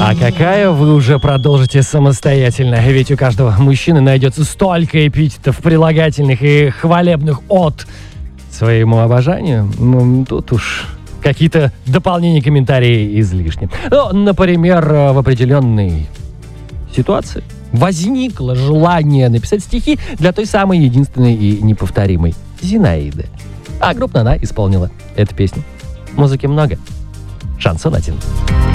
А какая вы уже продолжите самостоятельно? Ведь у каждого мужчины найдется столько эпитетов, прилагательных и хвалебных от своему обожанию. Тут уж какие-то дополнения, комментарии излишни. Ну, например, в определенной ситуации возникло желание написать стихи для той самой единственной и неповторимой Зинаиды. А группа «На-на» исполнила эту песню. Музыки много. Шансон один.